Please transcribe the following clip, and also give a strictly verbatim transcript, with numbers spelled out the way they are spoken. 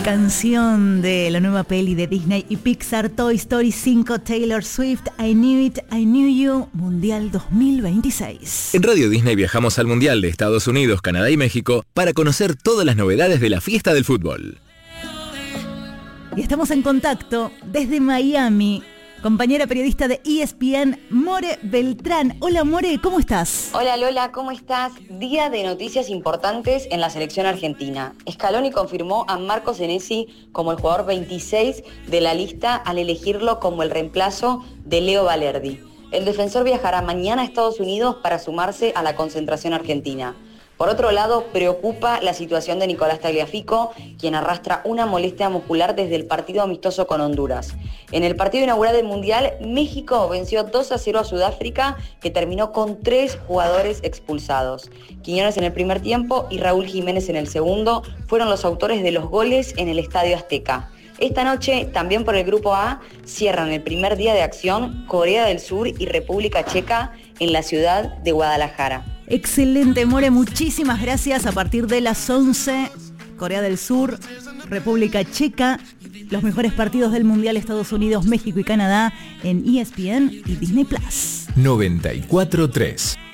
Canción de la nueva peli de Disney y Pixar, Toy Story cinco, Taylor Swift, I Knew It, I Knew You, Mundial dos mil veintiséis. En Radio Disney viajamos al Mundial de Estados Unidos, Canadá y México para conocer todas las novedades de la fiesta del fútbol. Y estamos en contacto desde Miami. Compañera periodista de E S P N, More Beltrán. Hola More, ¿cómo estás? Hola Lola, ¿cómo estás? Día de noticias importantes en la selección argentina. Scaloni confirmó a Marco Senesi como el jugador veintiséis de la lista al elegirlo como el reemplazo de Leo Valerdi. El defensor viajará mañana a Estados Unidos para sumarse a la concentración argentina. Por otro lado, preocupa la situación de Nicolás Tagliafico, quien arrastra una molestia muscular desde el partido amistoso con Honduras. En el partido inaugural del Mundial, México venció dos a cero a Sudáfrica, que terminó con tres jugadores expulsados. Quiñones en el primer tiempo y Raúl Jiménez en el segundo fueron los autores de los goles en el Estadio Azteca. Esta noche, también por el Grupo A, cierran el primer día de acción Corea del Sur y República Checa en la ciudad de Guadalajara. Excelente, More, muchísimas gracias. A partir de las once, Corea del Sur, República Checa, los mejores partidos del Mundial, Estados Unidos, México y Canadá en E S P N y Disney Plus. noventa y cuatro punto tres